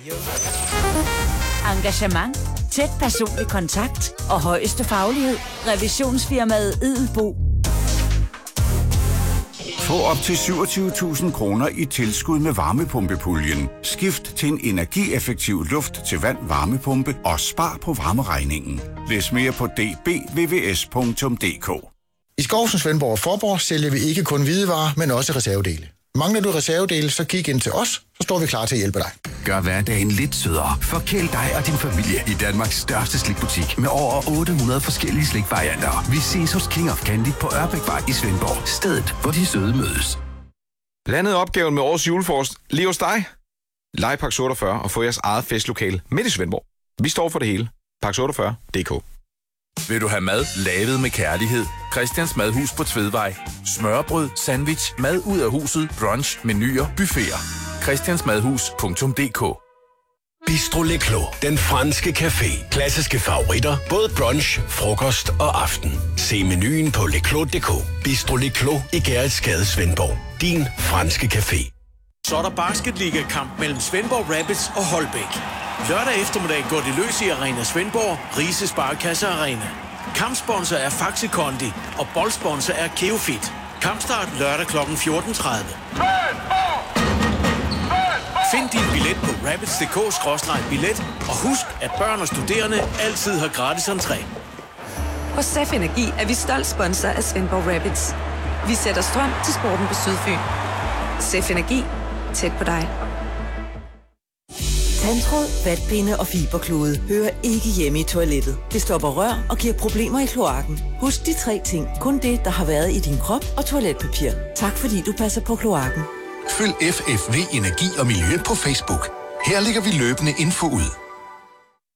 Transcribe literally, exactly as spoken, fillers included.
Engagement, tæt personlig kontakt og højeste faglighed. Revisionsfirmaet Edelbo. Få op til syvogtyve tusind kroner i tilskud med varmepumpepuljen. Skift til en energieffektiv luft til vand varmepumpe og spar på varmeregningen. Læs mere på d b v v s punktum d k. I Skovsen, Svendborg og Forborg sælger vi ikke kun hvidevarer, men også reservedele. Mangler du reservedele, så kig ind til os, så står vi klar til at hjælpe dig. Gør hverdagen lidt sødere. Forkæl dig og din familie i Danmarks største slikbutik med over otte hundrede forskellige slikvarianter. Vi ses hos King of Candy på Ørbækvej i Svendborg. Stedet, hvor de søde mødes. Landede opgaven med årets julefrokost lige hos dig. Lege Pax otteogfyrre og få jeres eget festlokale midt i Svendborg. Vi står for det hele. Pax otteogfyrre punktum d k. Vil du have mad lavet med kærlighed? Christians Madhus på Tvedvej. Smørbrød, sandwich, mad ud af huset, brunch, menuer, buffeter. christiansmadhus punktum d k. Bistro Le Clos, den franske café. Klassiske favoritter, både brunch, frokost og aften. Se menuen på leclos punktum d k. Bistro Le Clos i Gerritsgade, Svendborg. Din franske café. Så er der basketliga-kamp mellem Svendborg Rapids og Holbæk. Lørdag eftermiddag går det løs i Arena Svendborg, Rise Sparkasse Arena. Kampsponsor er Faxi Kondi, og boldsponsor er Keofit. Kampstart lørdag klokken fjorten tredive. Find din billet på rapids punktum d k skråstreg billet, og husk, at børn og studerende altid har gratis entré. Hos S A F Energi er vi stolt sponsor af Svendborg Rapids. Vi sætter strøm til sporten på Sydfyn. S A F Energi. Tæt på dig. Tandtråd, vatpinde og fiberklude hører ikke hjemme i toilettet. Det stopper rør og giver problemer i kloakken. Husk de tre ting. Kun det, der har været i din krop og toiletpapir. Tak fordi du passer på kloakken. Følg F F V Energi og Miljø på Facebook. Her lægger vi løbende info ud.